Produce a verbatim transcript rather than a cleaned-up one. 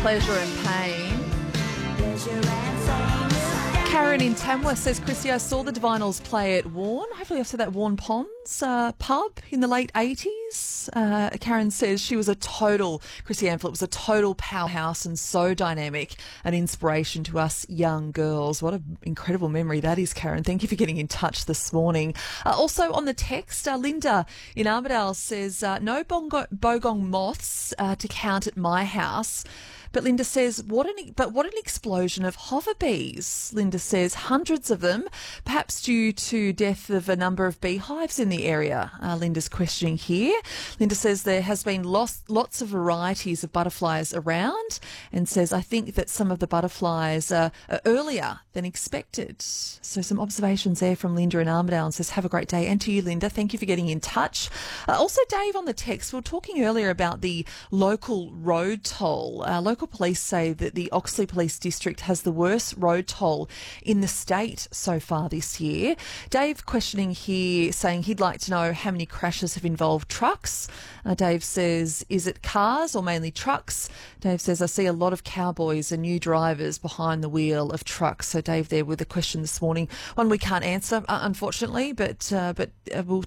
Pleasure and Pain. Karen in Tamworth says, Chrissy, I saw the Divinals play at Warne. Hopefully I saw that Warne Ponds uh, pub in the late eighties. Uh, Karen says she was a total, Chrissy Amphlett was a total powerhouse and so dynamic, an inspiration to us young girls. What an incredible memory that is, Karen. Thank you for getting in touch this morning. Uh, also on the text, uh, Linda in Armidale says, uh, no bongo- bogong moths uh, to count at my house. But Linda says, what an but what an explosion of hover bees. Linda says, hundreds of them, perhaps due to death of a number of beehives in the area. Uh, Linda's questioning here. Linda says there has been lots, lots of varieties of butterflies around, and says, I think that some of the butterflies are, are earlier than expected. So some observations there from Linda in Armidale, and says, have a great day. And to you, Linda, thank you for getting in touch. Uh, also, Dave on the text, we were talking earlier about the local road toll. Uh, local police say that the Oxley Police District has the worst road toll in the state so far this year. Dave questioning here, saying he'd like to know how many crashes have involved trucks. Uh, Dave says, is it cars or mainly trucks? Dave says, I see a lot of cowboys and new drivers behind the wheel of trucks. So Dave there with a question this morning, one we can't answer, uh, unfortunately, but uh, but uh, we'll